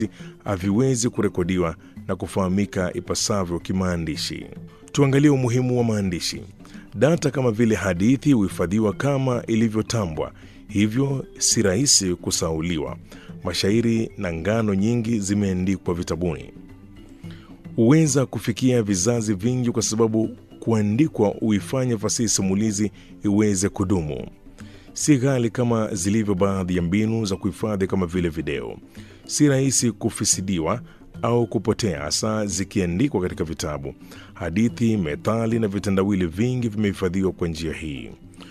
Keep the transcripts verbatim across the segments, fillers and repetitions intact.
haviwezi kurekodiwa na kufahamika ipasavyo kimaandishi. Tuangalie umuhimu wa maandishi. Data kama vile hadithi huhifadhiwa kama ilivyotambwa, hivyo si rahisi kusahauliwa. Mashairi na ngano nyingi zimeandikwa vitabuni. Huweza kufikia vizazi vingi kwa sababu kuandikwa huifanya fasihi simulizi iweze kudumu. Si ghali kama zilivyo baadhi ya mbinu za kuhifadhi kama vile video. Si rahisi kufisidiwa au kupotea, hasa zikiandikwa katika vitabu. Hadithi, methali na vitendawili vingi vimehifadhiwa kwa njia hii.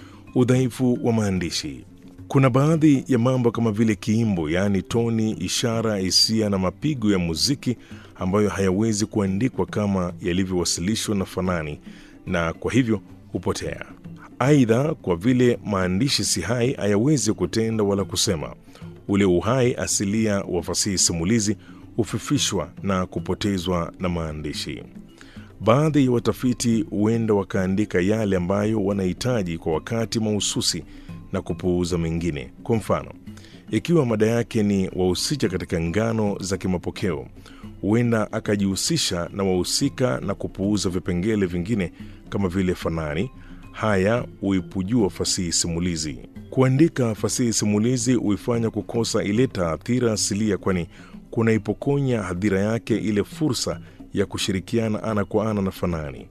Udhaifu wa maandishi. Kuna baadhi ya mambo kama vile kiimbo, yaani toni, ishara, hisia na mapigo ya muziki ambayo hayawezi kuandikwa kama yalivyowasilishwa na fanani, na kwa hivyo hupotea. Aidha, kwa vile maandishi si hai, hayawezi kutenda wala kusema. Ule uhai asilia wa fasihi simulizi hufifishwa na kupotezwa na maandishi. Baadhi ya watafiti huenda wakaandika yale ambayo wanahitaji kwa wakati mahususi na kupuuza mengine. Kwa mfano, ikiwa mada yake ni wahusika katika ngano za kimapokeo, huenda akajihusisha na wahusika na kupuuza vipengele vingine kama vile fanani. Haya huipujua fasihi simulizi. Kuandika fasihi simulizi huifanya kukosa ile taathira asilia, kwani kunaipokonya hadhira yake ile fursa ya kushirikiana ana kwa ana na fanani.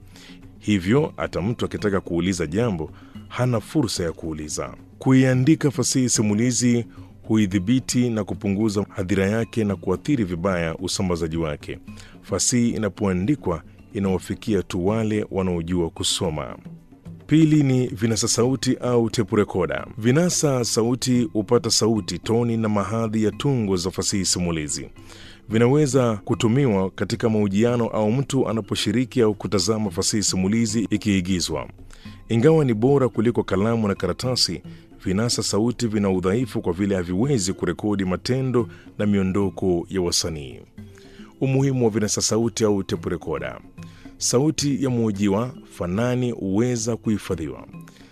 Hivyo hata mtu akitaka kuuliza jambo hana fursa ya kuuliza. Kuiandika fasihi simulizi huidhibiti na kupunguza hadhira yake na kuathiri vibaya usambazaji wake. Fasihi inapoandikwa inawafikia tu wale wanaojua kusoma. Pili ni vinasa sauti au tape recorder. Vinasa sauti hupata sauti, toni na mahadhi ya tungo za fasihi simulizi. Vinaweza kutumiwa katika mahojiano au mtu anaposhiriki au kutazama fasihi simulizi ikiigizwa. Ingawa ni bora kuliko kalamu na karatasi, vinasa sauti vina udhaifu kwa vile haviwezi kurekodi matendo na miondoko ya wasanii. Umuhimu wa vinasa sauti au tape recorder. Sauti ya mhojiwa, fanani huweza kuhifadhiwa.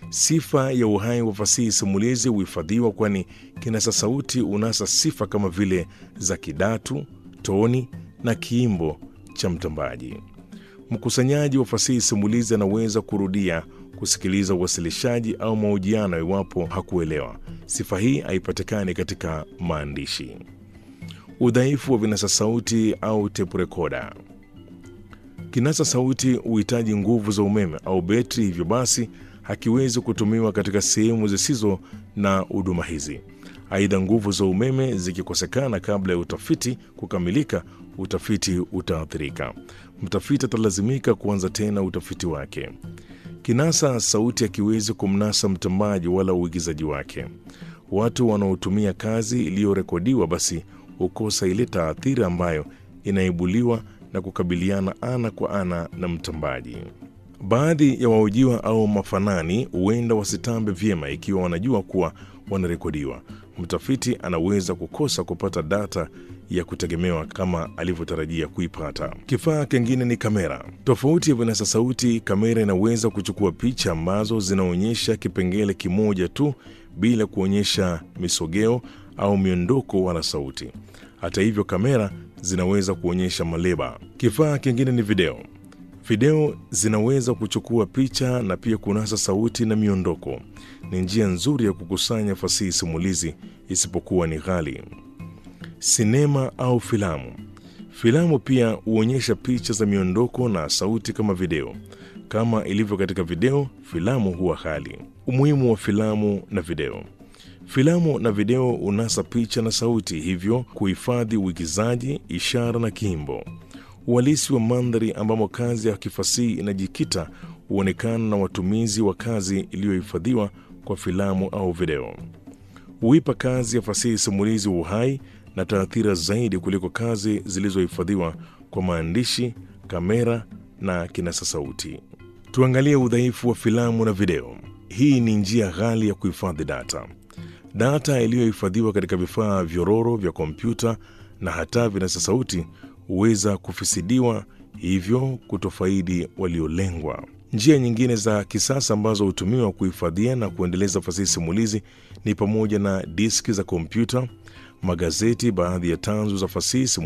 Sifa ya uhai wa fasihi simulizi huhifadhiwa, kwani kinasa sauti unasa sifa kama vile za kidatu, toni na kiimbo cha mtambaji. Mkusanyaji wa fasihi simulizi anaweza kurudia kusikiliza uwasilishaji au mahojiano iwapo hakuelewa. Sifa hii haipatikani katika maandishi. Udhaifu wa vinasa sauti au tape recorder. Kinasa sauti huhitaji nguvu za umeme au betri, hivyo basi hakiwezi kutumiwa katika sehemu zisizo na huduma hizi. Aidha, nguvu za umeme zikikosekana kabla ya utafiti kukamilika, utafiti utaathirika. Mtafiti atalazimika kuanza tena utafiti wake. Kinasa sauti hakiwezi kumnasa mtambaji wala uigizaji wake. Watu wanaotumia kazi iliyorekodiwa basi hukosa ile taathira ambayo inaibuliwa na kukabiliana ana kwa ana na mtambaji. Baadhi ya wahojiwa au mafanani huenda wasitambe vyema ikiwa wanajua kuwa wanarekodiwa. Mtafiti anaweza kukosa kupata data ya kutegemewa kama alivyotarajia kuipata. Kifaa kingine ni kamera. Tofauti ya vinasa sauti, kamera inaweza kuchukua picha ambazo zinaonyesha kipengele kimoja tu bila kuonyesha misogeo au miondoko wala sauti. Hata hivyo, kamera zinaweza kuonyesha maleba. Kifaa kingine ni video. Video zinaweza kuchukua picha na pia kunasa sauti na miondoko. Ni njia nzuri ya kukusanya fasihi simulizi, isipokuwa ni ghali. Sinema au filamu. Filamu pia huonyesha picha za miondoko na sauti kama video. Kama ilivyo katika video, filamu huwa ghali. Umuhimu wa filamu na video. Filamu na video unasa picha na sauti, hivyo kuhifadhi uigizaji, ishara na kiimbo. Uhalisi wa mandhari ambamo kazi ya kifasihi inajikita huonekana na watumizi wa kazi iliyohifadhiwa kwa filamu au video. Huipa kazi ya fasihi simulizi uhai na taathira zaidi kuliko kazi zilizohifadhiwa kwa maandishi, kamera na kinasa sauti. Tuangalie udhaifu wa filamu na video. Hii ni njia ghali ya kuhifadhi data. Data iliyohifadhiwa katika vifaa vyororo vya kompyuta na hata vinasa sauti huweza kufisidiwa, hivyo kutofaidi waliolengwa. Njia nyingine za kisasa ambazo hutumiwa kuhifadhia na kuendeleza fasihi simulizi ni pamoja na diski za kompyuta, magazeti, baadhi ya tanzu za fasihi simulizi